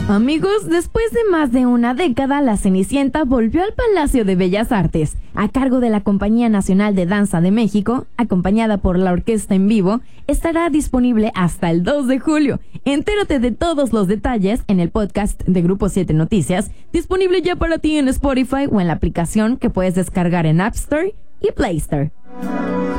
Amigos, después de más de una década, la Cenicienta volvió al Palacio de Bellas Artes, a cargo de la Compañía Nacional de Danza de México, acompañada por la orquesta en vivo. Estará disponible hasta el 2 de julio. Entérate de todos los detalles en el podcast de Grupo 7 Noticias, disponible ya para ti en Spotify o en la aplicación que puedes descargar en App Store y Play Store.